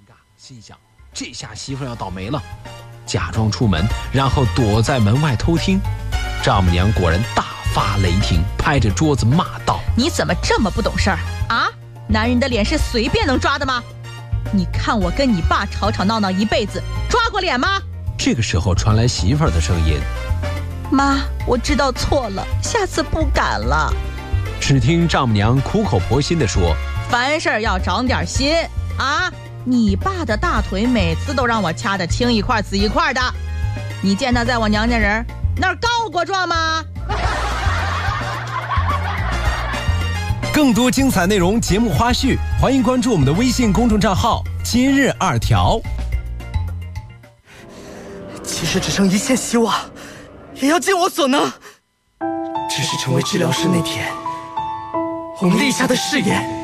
尬，心想这下媳妇要倒霉了，假装出门，然后躲在门外偷听。丈母娘果然大发雷霆，拍着桌子骂道：“ 你怎么这么不懂事儿啊？男人的脸是随便能抓的吗？你看我跟你爸吵吵闹闹一辈子，抓过脸吗？” 这个时候传来媳妇儿的声音：“ 妈，我知道错了，下次不敢了。” 只听丈母娘苦口婆心地说：“ 凡事要长点心啊！你爸的大腿每次都让我掐得青一块紫一块的，你见他在我娘家人那儿告过状吗？” 更多精彩内容、节目花絮，欢迎关注我们的微信公众账号“今日2条”。 即使只剩一线希望，也要尽我所能。只是成为治疗师那天，我们立下的誓言